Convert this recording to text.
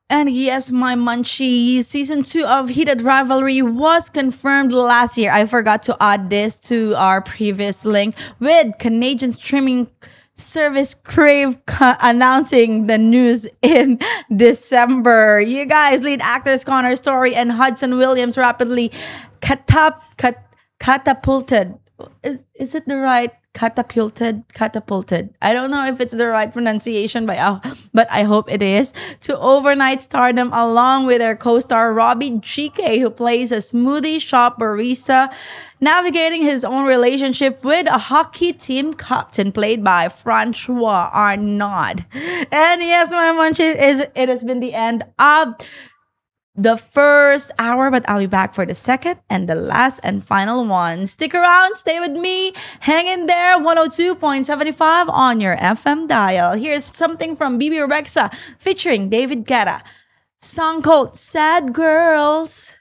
And yes, my munchies, season 2 of Heated Rivalry was confirmed last year. I forgot to add this to our previous link with Canadian streaming service Crave announcing the news in December. You guys, lead actors Connor Story and Hudson Williams rapidly catapulted. Is it the right catapulted? I don't know if it's the right pronunciation, but I hope it is. To overnight stardom, along with their co-star Robbie GK, who plays a smoothie shop barista, navigating his own relationship with a hockey team captain played by Francois Arnaud. And yes, my munchie, it has been the end of the first hour, but I'll be back for the second and the last and final one. Stick around, stay with me, hang in there, 102.75 on your FM dial. Here's something from BB Rexa featuring David Guetta. Song called Sad Girls.